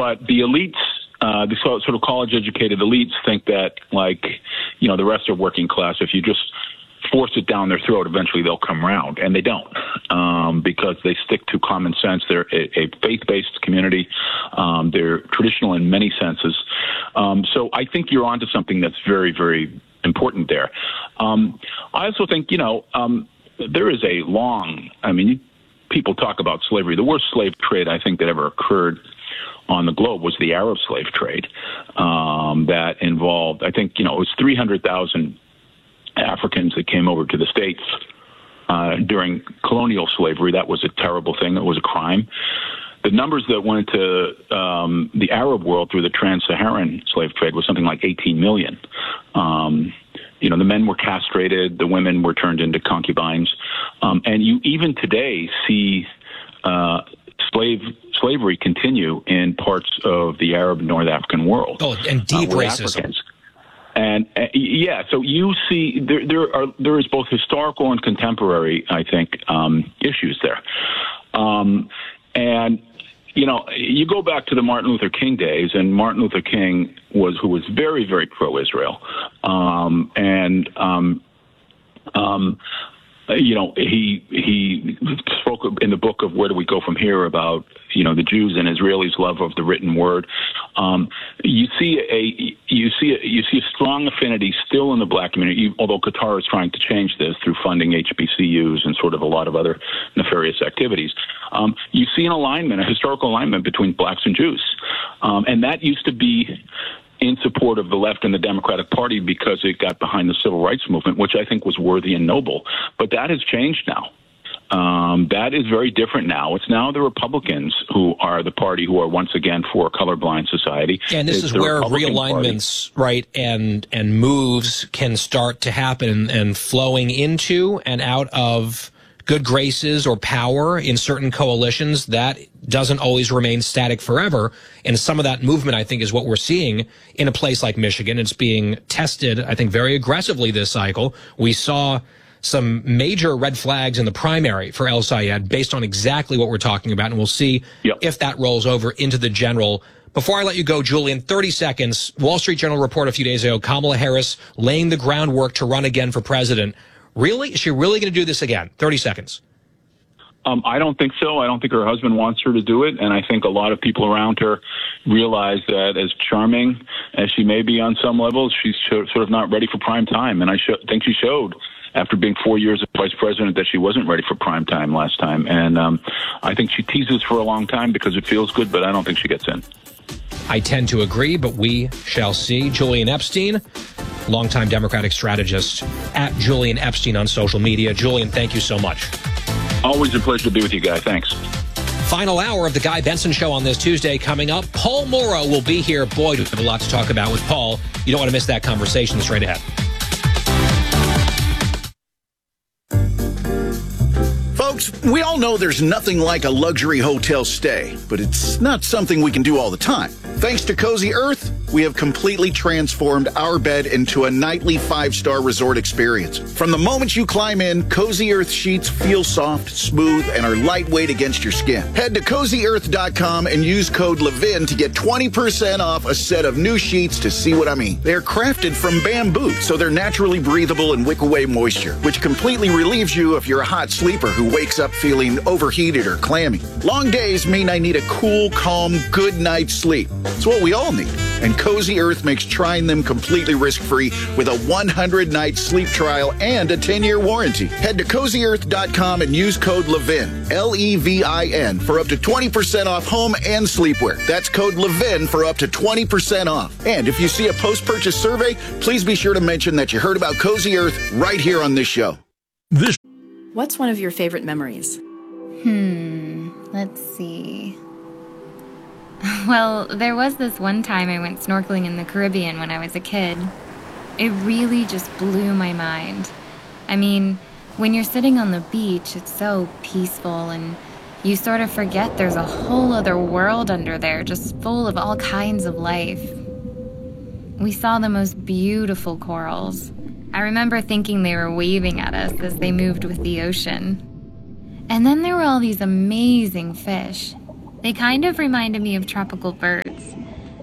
but the elites, the sort of college-educated elites, think that, like, the rest are working class. If you just force it down their throat, eventually they'll come around, and they don't, because they stick to common sense. They're a faith-based community. They're traditional in many senses. So I think you're onto something that's very, very important there. I also think, there is a long, people talk about slavery. The worst slave trade I think that ever occurred on the globe was the Arab slave trade, that involved, I think, it was 300,000 Africans that came over to the States during colonial slavery. That was a terrible thing. It was a crime. The numbers that went to the Arab world through the trans-Saharan slave trade was something like 18 million. The men were castrated, the women were turned into concubines, and you even today see slavery continue in parts of the Arab North African world. Oh, and deep racism. Africans. And so you see there is both historical and contemporary, I think, issues there. You go back to the Martin Luther King days, and Martin Luther King who was very, very pro-Israel, he spoke in the book of Where Do We Go From Here about the Jews and Israelis' love of the written word. You see a strong affinity still in the black community, although Qatar is trying to change this through funding HBCUs and sort of a lot of other nefarious activities. You see a historical alignment between blacks and Jews, and that used to be in support of the left and the Democratic Party because it got behind the civil rights movement, which I think was worthy and noble. But that has changed now. That is very different now. It's now the Republicans who are the party who are once again for a colorblind society. And this is where realignments, right, and moves can start to happen and flowing into and out of good graces or power in certain coalitions. That doesn't always remain static forever. And some of that movement, I think, is what we're seeing in a place like Michigan. It's being tested, I think, very aggressively this cycle. We saw some major red flags in the primary for El Sayed based on exactly what we're talking about. And we'll see if that rolls over into the general. Before I let you go, Julian, 30 seconds. Wall Street Journal report a few days ago, Kamala Harris laying the groundwork to run again for president. Really? Is she really going to do this again? 30 seconds. I don't think so. I don't think her husband wants her to do it. And I think a lot of people around her realize that as charming as she may be on some levels, she's sort of not ready for prime time. And I think she showed after being 4 years as vice president that she wasn't ready for prime time last time. And I think she teases for a long time because it feels good, but I don't think she gets in. I tend to agree, but we shall see. Julian Epstein, longtime Democratic strategist, at Julian Epstein on social media. Julian, thank you so much. Always a pleasure to be with you, Guy. Thanks. Final hour of the Guy Benson Show on this Tuesday coming up. Paul Morrow will be here. Boy, we have a lot to talk about with Paul. You don't want to miss that conversation straight ahead. Folks, we all know there's nothing like a luxury hotel stay, but it's not something we can do all the time. Thanks to Cozy Earth, we have completely transformed our bed into a nightly 5-star resort experience. From the moment you climb in, Cozy Earth sheets feel soft, smooth, and are lightweight against your skin. Head to CozyEarth.com and use code LEVIN to get 20% off a set of new sheets to see what I mean. They're crafted from bamboo, so they're naturally breathable and wick away moisture, which completely relieves you if you're a hot sleeper who wakes up feeling overheated or clammy. Long days mean I need a cool, calm, good night's sleep. It's what we all need. And Cozy Earth makes trying them completely risk-free with a 100-night sleep trial and a 10-year warranty. Head to CozyEarth.com and use code LEVIN, L-E-V-I-N, for up to 20% off home and sleepwear. That's code LEVIN for up to 20% off. And if you see a post-purchase survey, please be sure to mention that you heard about Cozy Earth right here on this show. What's one of your favorite memories? Let's see. Well, there was this one time I went snorkeling in the Caribbean when I was a kid. It really just blew my mind. I mean, when you're sitting on the beach, it's so peaceful and you sort of forget there's a whole other world under there just full of all kinds of life. We saw the most beautiful corals. I remember thinking they were waving at us as they moved with the ocean. And then there were all these amazing fish. They kind of reminded me of tropical birds.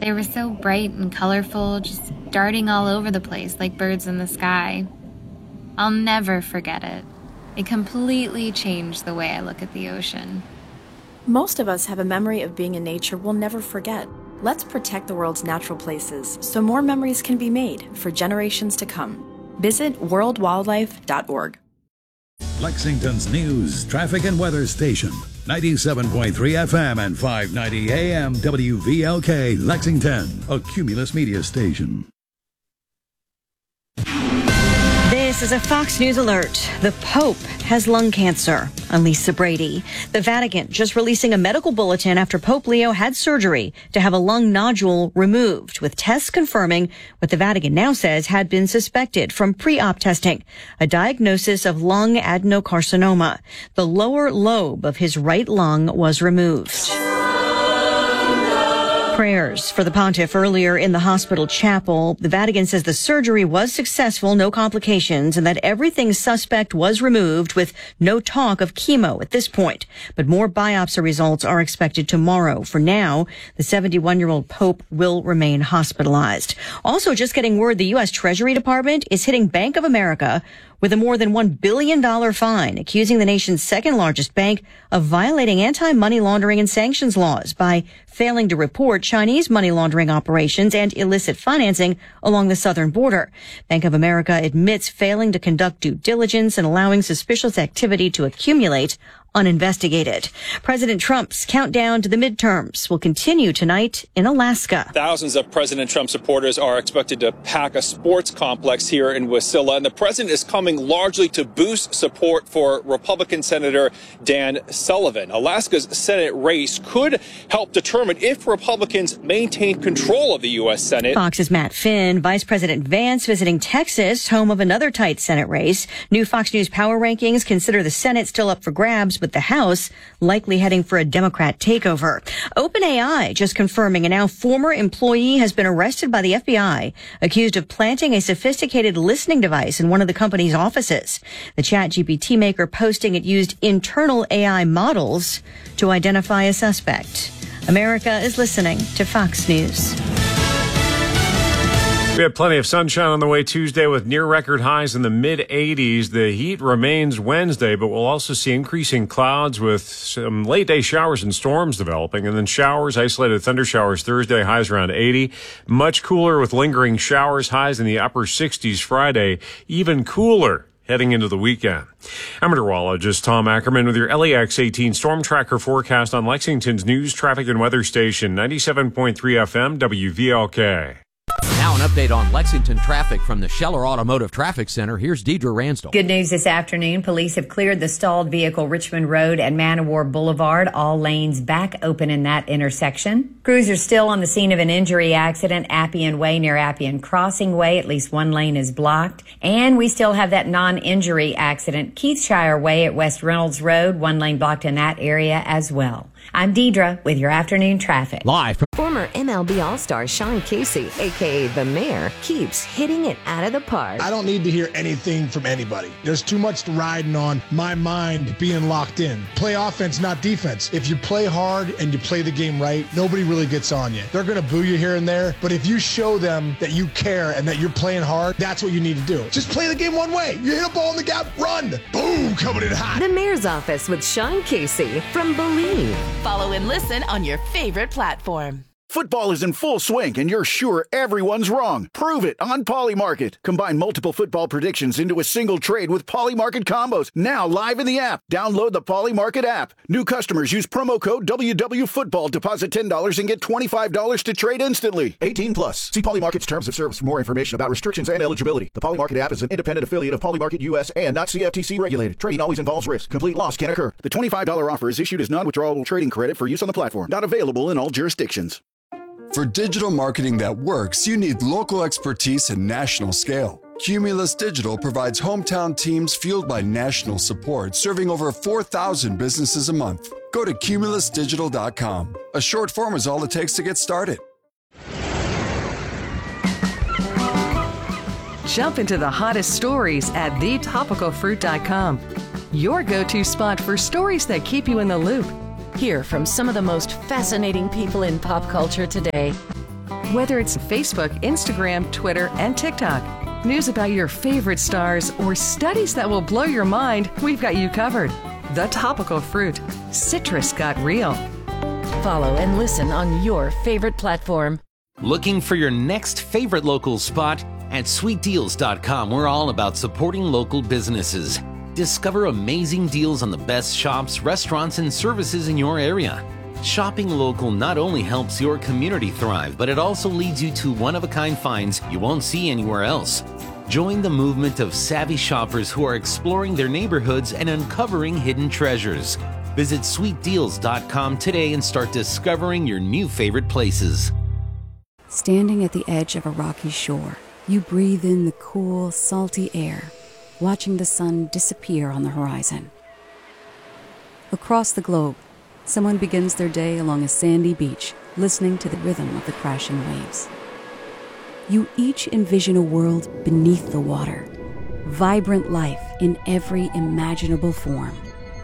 They were so bright and colorful, just darting all over the place like birds in the sky. I'll never forget it. It completely changed the way I look at the ocean. Most of us have a memory of being in nature we'll never forget. Let's protect the world's natural places so more memories can be made for generations to come. Visit worldwildlife.org. Lexington's news, traffic, and weather station. 97.3 FM and 590 AM WVLK Lexington, a Cumulus media station. This is a Fox News alert. The Pope has lung cancer. I'm Lisa Brady. The Vatican just releasing a medical bulletin after Pope Leo had surgery to have a lung nodule removed, with tests confirming what the Vatican now says had been suspected from pre-op testing, a diagnosis of lung adenocarcinoma. The lower lobe of his right lung was removed. Prayers for the pontiff earlier in the hospital chapel. The Vatican says the surgery was successful, no complications, and that everything suspect was removed with no talk of chemo at this point. But more biopsy results are expected tomorrow. For now, the 71-year-old Pope will remain hospitalized. Also, just getting word, the U.S. Treasury Department is hitting Bank of America with a more than $1 billion fine, accusing the nation's second largest bank of violating anti-money laundering and sanctions laws by failing to report Chinese money laundering operations and illicit financing along the southern border. Bank of America admits failing to conduct due diligence and allowing suspicious activity to accumulate uninvestigated. President Trump's countdown to the midterms will continue tonight in Alaska. Thousands of President Trump supporters are expected to pack a sports complex here in Wasilla, and the president is coming largely to boost support for Republican Senator Dan Sullivan. Alaska's Senate race could help determine if Republicans maintain control of the U.S. Senate. Fox's Matt Finn, Vice President Vance visiting Texas, home of another tight Senate race. New Fox News power rankings consider the Senate still up for grabs, with the House likely heading for a Democrat takeover. OpenAI just confirming a now former employee has been arrested by the FBI, accused of planting a sophisticated listening device in one of the company's offices. The ChatGPT maker posting it used internal AI models to identify a suspect. America is listening to Fox News. We have plenty of sunshine on the way Tuesday with near record highs in the mid-80s. The heat remains Wednesday, but we'll also see increasing clouds with some late day showers and storms developing, and then showers, isolated thunder showers Thursday, highs around 80. Much cooler with lingering showers, highs in the upper 60s Friday, even cooler heading into the weekend. I'm meteorologist Tom Ackerman with your LEX 18 Storm Tracker forecast on Lexington's news, traffic, and weather station, 97.3 FM WVLK. Now an update on Lexington traffic from the Scheller Automotive Traffic Center. Here's Deidre Ransdell. Good news this afternoon. Police have cleared the stalled vehicle Richmond Road and Man o' War Boulevard. All lanes back open in that intersection. Crews are still on the scene of an injury accident, Appian Way near Appian Crossing Way. At least one lane is blocked. And we still have that non-injury accident, Keithshire Way at West Reynolds Road. One lane blocked in that area as well. I'm Deidre with your afternoon traffic. Live from former MLB All-Star Sean Casey, a.k.a. The Mayor, keeps hitting it out of the park. I don't need to hear anything from anybody. There's too much riding on my mind being locked in. Play offense, not defense. If you play hard and you play the game right, nobody really gets on you. They're going to boo you here and there, but if you show them that you care and that you're playing hard, that's what you need to do. Just play the game one way. You hit a ball in the gap, run. Boom, coming in hot. The Mayor's Office with Sean Casey from Believe. Follow and listen on your favorite platform. Football is in full swing, and you're sure everyone's wrong. Prove it on Polymarket. Combine multiple football predictions into a single trade with Polymarket combos. Now live in the app. Download the Polymarket app. New customers use promo code WWFootball. Deposit $10 and get $25 to trade instantly. 18 plus. See Polymarket's terms of service for more information about restrictions and eligibility. The Polymarket app is an independent affiliate of Polymarket US and not CFTC regulated. Trading always involves risk. Complete loss can occur. The $25 offer is issued as non-withdrawable trading credit for use on the platform. Not available in all jurisdictions. For digital marketing that works, you need local expertise and national scale. Cumulus Digital provides hometown teams fueled by national support, serving over 4,000 businesses a month. Go to cumulusdigital.com. A short form is all it takes to get started. Jump into the hottest stories at thetopicalfruit.com. Your go-to spot for stories that keep you in the loop. Hear from some of the most fascinating people in pop culture today. Whether it's Facebook, Instagram, Twitter, and TikTok, news about your favorite stars, or studies that will blow your mind, we've got you covered. The Topical Fruit. Citrus got real. Follow and listen on your favorite platform. Looking for your next favorite local spot? At sweetdeals.com, we're all about supporting local businesses. Discover amazing deals on the best shops, restaurants, and services in your area. Shopping local not only helps your community thrive, but it also leads you to one-of-a-kind finds you won't see anywhere else. Join the movement of savvy shoppers who are exploring their neighborhoods and uncovering hidden treasures. Visit sweetdeals.com today and start discovering your new favorite places. Standing at the edge of a rocky shore, you breathe in the cool, salty air, watching the sun disappear on the horizon. Across the globe, someone begins their day along a sandy beach, listening to the rhythm of the crashing waves. You each envision a world beneath the water, vibrant life in every imaginable form.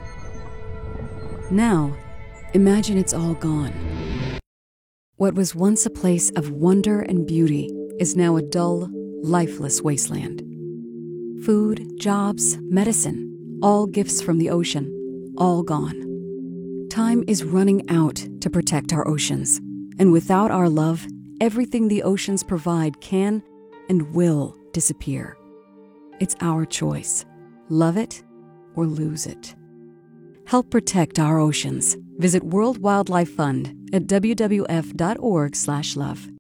Now, imagine it's all gone. What was once a place of wonder and beauty is now a dull, lifeless wasteland. Food, jobs, medicine, all gifts from the ocean, all gone. Time is running out to protect our oceans, and without our love, everything the oceans provide can and will disappear. It's our choice. Love it or lose it. Help protect our oceans. Visit World Wildlife Fund at wwf.org/love.